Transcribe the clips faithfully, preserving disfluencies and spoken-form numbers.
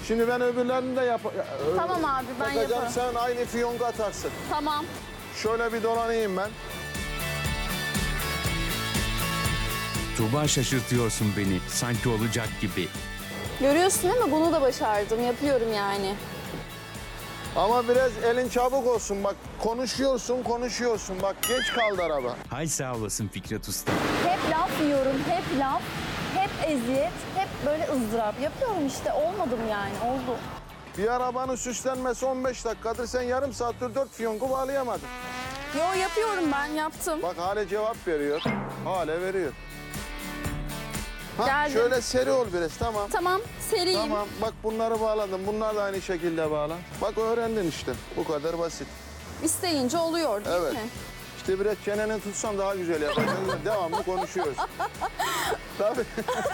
Şimdi ben öbürlerini de yap. Tamam abi, ben Bakacağım, yaparım. sen aynı fiyonku atarsın. Tamam. Şöyle bir dolanayım ben. Tuğba şaşırtıyorsun beni. Sanki olacak gibi. Görüyorsun değil mi? Bunu da başardım. Yapıyorum yani. Ama biraz elin çabuk olsun bak. Konuşuyorsun, konuşuyorsun. Bak geç kaldı araba. Hay sağ olasın Fikret Usta. Hep laf yiyorum, hep laf, hep eziyet, hep böyle ızdırap. Yapıyorum işte, olmadım yani, oldu. Bir arabanın süslenmesi on beş dakikadır. Sen yarım saattir dört fiyonku bağlayamadın. Yo, yapıyorum ben, yaptım. Bak Hale cevap veriyor. Hale veriyor. Ha, Geldim. şöyle seri ol biraz, tamam. Tamam, seriyim. Tamam, bak bunları bağladım. Bunlar da aynı şekilde bağla. Bak öğrendin işte. Bu kadar basit. İsteyince oluyor değil Evet. mi? İşte biraz çeneni tutsam daha güzel yapacaksın. Devamlı konuşuyoruz. Tabii.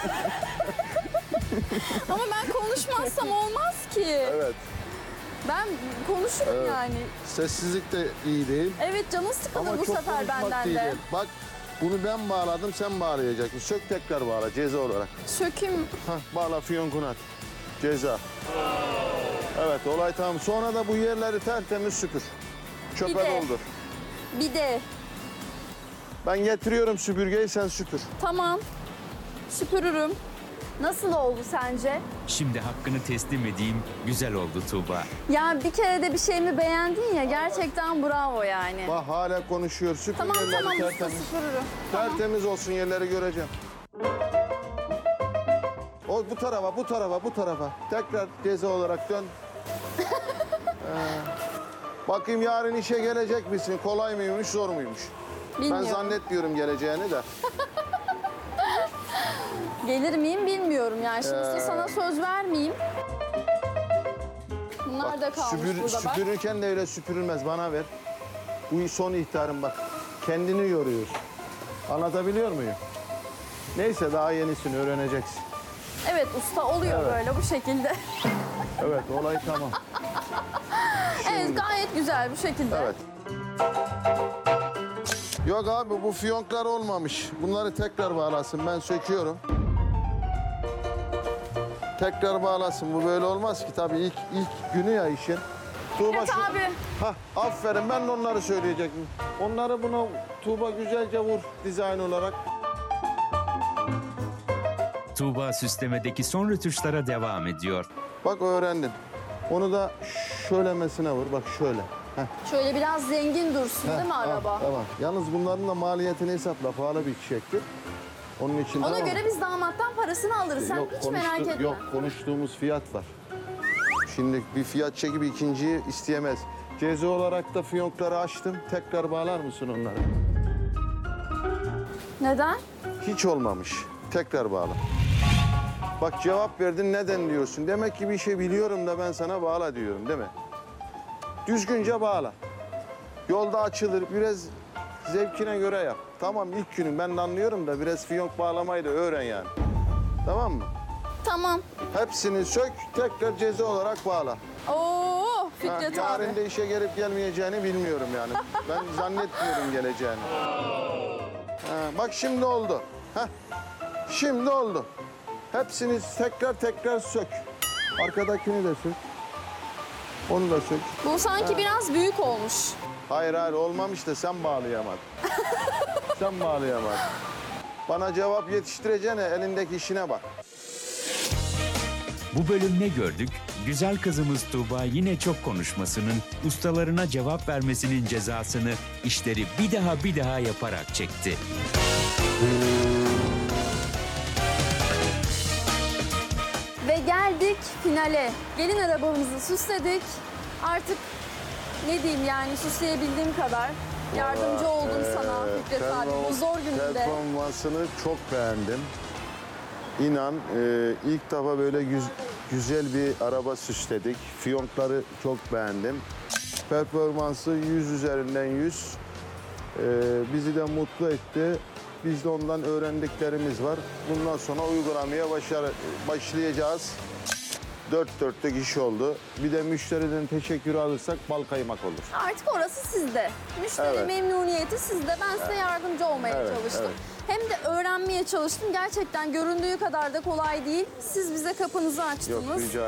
Ama ben konuşmazsam olmaz ki. Evet. Ben konuşurum Evet. yani. Sessizlik de iyi değil. Evet, canın sıkılır Ama bu çok sefer konuşmak benden değil. de. Bak bunu ben bağladım, sen bağlayacaksın. Sök tekrar bağla ceza olarak. Söküm. Hah, bağla fiyonkunu at. Ceza. Evet, olay tamam. Sonra da bu yerleri tertemiz süpür. Bir Çöpe de. doldur. Bir de. Ben getiriyorum süpürgeyi, sen süpür. Tamam. Süpürürüm. Nasıl oldu sence? Şimdi hakkını teslim edeyim. Güzel oldu Tuğba. Ya bir kere de bir şeyimi beğendin ya, gerçekten bravo yani. Bak hala konuşuyor. Süpür Tamam yerleri tamam usta, tertemiz. süpürürüm. Tamam. Tertemiz olsun, yerleri göreceğim. O bu tarafa, bu tarafa, bu tarafa. Tekrar ceza olarak dön. Ee, bakayım yarın işe gelecek misin? Kolay mıymış, zor muymuş? Bilmiyorum. Ben zannetmiyorum geleceğini de. Gelir miyim bilmiyorum yani. Şimdi Ee. sana söz vermeyeyim. Bunlar Bak, da kalmış süpür- burada bak. süpürürken de öyle süpürülmez, bana ver. Bu son ihtarım bak. Kendini yoruyorsun. Anlatabiliyor muyum? Neyse daha yenisini öğreneceksin. Evet usta, oluyor Evet. böyle bu şekilde. Evet, olay tamam. Evet, gayet güzel bu şekilde. Evet. Yok abi, bu fiyonklar olmamış. Bunları tekrar bağlasın, ben söküyorum. Tekrar bağlasın, bu böyle olmaz ki. Tabii ilk ilk günü ya işin. Tuğba Evet şu- abi. Hah, aferin, ben de onları söyleyecektim. Onları buna Tuğba güzelce vur dizayn olarak. Tuğba süslemedeki son rötuşlara devam ediyor. Bak öğrendin. Onu da şöylemesine vur, bak şöyle. Heh, Şöyle biraz zengin dursun değil mi heh, araba? ah, tamam. Yalnız bunların da maliyetini hesapla, pahalı bir çiçektir. Onun için Ona tamam mı? göre biz damattan parasını alırız. Sen Yok, hiç merak konuştu- etme. Yok, konuştuğumuz fiyat var. Şimdi bir fiyat çekip ikinciyi isteyemez. Ceza olarak da fiyonkları açtım. Tekrar bağlar mısın onları? Neden? Hiç olmamış. Tekrar bağla. Bak cevap verdin, neden diyorsun. Demek ki bir şey biliyorum da ben sana bağla diyorum, değil mi? Düzgünce bağla. Yolda açılır, biraz zevkine göre yap. Tamam, ilk günün ben de anlıyorum da biraz fiyonk bağlamayı da öğren yani. Tamam mı? Tamam. Hepsini sök, tekrar ceza olarak bağla. Oo Ha, Fikret yarın abi. da işe gelip gelmeyeceğini bilmiyorum yani. Ben zannetmiyorum geleceğini. Ha, bak şimdi oldu. Heh, şimdi oldu. Hepsini tekrar tekrar sök. Arkadakini de sök. Onu da sök. Bu sanki biraz büyük olmuş. Hayır hayır, olmamış da sen bağlayamadın. Sen bağlayamadın. Bana cevap yetiştireceğine elindeki işine bak. Bu bölüm ne gördük? Güzel kızımız Tuğba yine çok konuşmasının, ustalarına cevap vermesinin cezasını işleri bir daha bir daha yaparak çekti. Ve geldik finale. Gelin arabamızı süsledik. Artık ne diyeyim yani, süsleyebildiğim kadar yardımcı oldum Ee, sana Fikret abi bu zor gününde. Performansını çok beğendim. İnan e, ilk defa böyle güz- güzel bir araba süsledik. Fiyonkları çok beğendim. Performansı yüz üzerinden yüz. E, bizi de mutlu etti. Biz de ondan öğrendiklerimiz var. Bundan sonra uygulamaya başar başlayacağız. Dört dörtlük iş oldu. Bir de müşteriden teşekkür alırsak bal kaymak olur. Artık orası sizde. Müşteri Evet. memnuniyeti sizde. Ben size yardımcı olmaya Evet, çalıştım. evet. Hem de öğrenmeye çalıştım. Gerçekten göründüğü kadar da kolay değil. Siz bize kapınızı açtınız. Yok, rica